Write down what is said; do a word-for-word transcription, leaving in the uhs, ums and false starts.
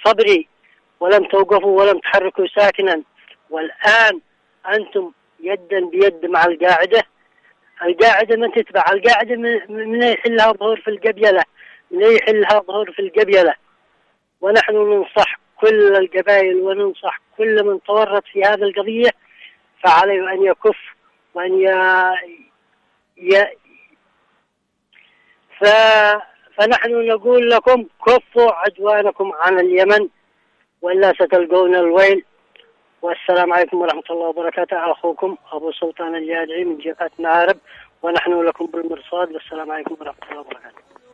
الصبر ولم توقفوا ولم تحركوا ساكنا، والآن أنتم يدا بيد مع القاعدة. القاعدة من تتبع القاعدة من يحلها ظهور في القبيلة، من يحلها ظهور في القبيلة. ونحن ننصح كل القبائل وننصح كل من تورط في هذه القضية، فعليه أن يكف وأن ي... ي... ف... فنحن نقول لكم كفوا عدوانكم عن اليمن وإلا ستلقون الويل. والسلام عليكم ورحمة الله وبركاته. أخوكم أبو سلطان الجادعي من جبهة معارب، ونحن لكم بالمرصاد. والسلام عليكم ورحمة الله وبركاته.